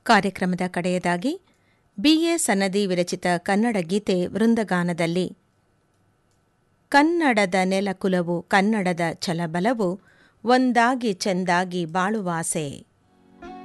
ಕಾರ್ಯಕ್ರಮದ ಕಡೆಯದಾಗಿ ಬಿ.ಎ. ಸನ್ನದಿ ವಿರಚಿತ ಕನ್ನಡ ಗೀತೆ ವೃಂದಗಾನದಲ್ಲಿ ಕನ್ನಡದ ನೆಲಕುಲವು ಕನ್ನಡದ ಛಲಬಲವು ಒಂದಾಗಿ ಚೆಂದಾಗಿ ಬಾಳುವಾಸೆ.